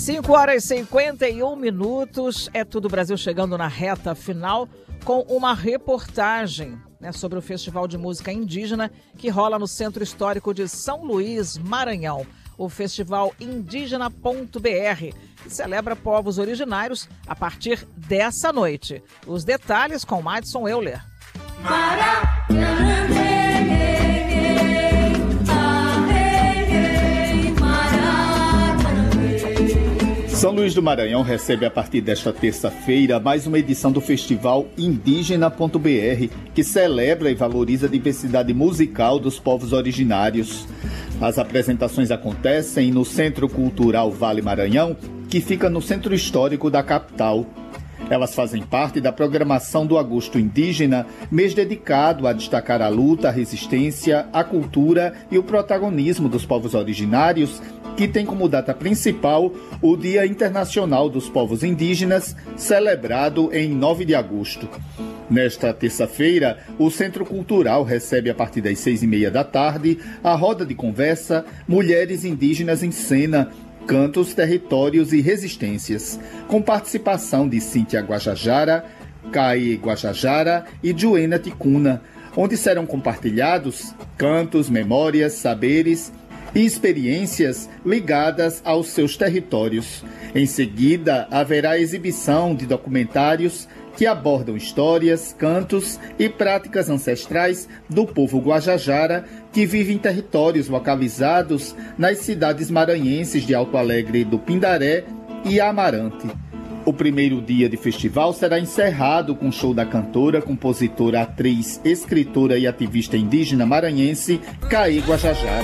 5h51, é Tudo Brasil chegando na reta final com uma reportagem, sobre o Festival de Música Indígena que rola no Centro Histórico de São Luís, Maranhão. O Festival Indígena.br, que celebra povos originários a partir dessa noite. Os detalhes com Madison Euler. São Luís do Maranhão recebe a partir desta terça-feira mais uma edição do Festival Indígena.br, que celebra e valoriza a diversidade musical dos povos originários. As apresentações acontecem no Centro Cultural Vale Maranhão, que fica no centro histórico da capital. Elas fazem parte da programação do Agosto Indígena, mês dedicado a destacar a luta, a resistência, a cultura e o protagonismo dos povos originários, que tem como data principal o Dia Internacional dos Povos Indígenas, celebrado em 9 de agosto. Nesta terça-feira, o Centro Cultural recebe a partir das 6h30 da tarde a roda de conversa Mulheres Indígenas em Cena, Cantos, Territórios e Resistências, com participação de Cíntia Guajajara, Caê Guajajara e Joena Ticuna, onde serão compartilhados cantos, memórias, saberes e experiências ligadas aos seus territórios. Em seguida, haverá exibição de documentários que abordam histórias, cantos e práticas ancestrais do povo Guajajara, que vive em territórios localizados nas cidades maranhenses de Alto Alegre do Pindaré e Amarante. O primeiro dia de festival será encerrado com o show da cantora, compositora, atriz, escritora e ativista indígena maranhense Caê Guajajara.